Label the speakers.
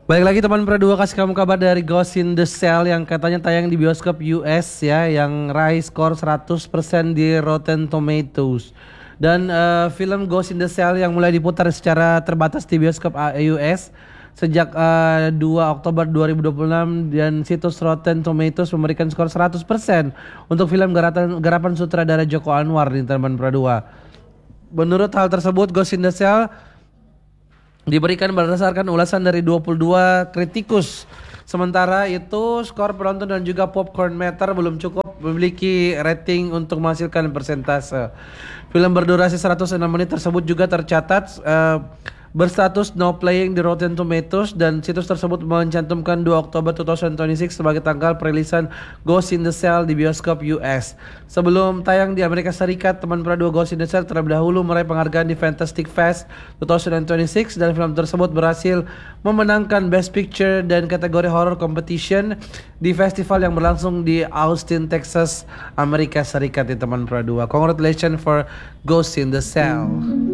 Speaker 1: Balik lagi teman Pro 2 kasih kamu kabar dari Ghost in the Shell yang katanya tayang di bioskop US ya, yang raih skor 100% di Rotten Tomatoes. Dan film Ghost in the Shell yang mulai diputar secara terbatas di bioskop US sejak 2 Oktober 2026 dan situs Rotten Tomatoes memberikan skor 100% untuk film garapan sutradara Joko Anwar di teman Pro 2. Menurut hal tersebut, Ghost in the Shell diberikan berdasarkan ulasan dari 22 kritikus. Sementara itu skor penonton dan juga popcorn meter belum cukup memiliki rating untuk menghasilkan persentase. Film berdurasi 106 menit tersebut juga tercatat berstatus no playing di Rotten Tomatoes dan situs tersebut mencantumkan 2 Oktober 2026 sebagai tanggal perilisan Ghost in the Shell di bioskop US. Sebelum tayang di Amerika Serikat, teman Pro 2 Ghost in the Shell terlebih dahulu meraih penghargaan di Fantastic Fest 2026 dan film tersebut berhasil memenangkan Best Picture dan kategori Horror Competition di festival yang berlangsung di Austin, Texas, Amerika Serikat di teman Pro 2. Congratulations for Ghost in the Shell.